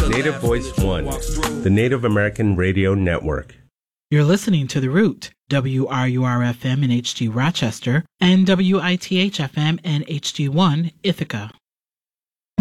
Native Voice One, the Native American Radio Network. You're listening to The Root, WRUR-FM in HD Rochester, and WITH-FM and HD1 Ithaca.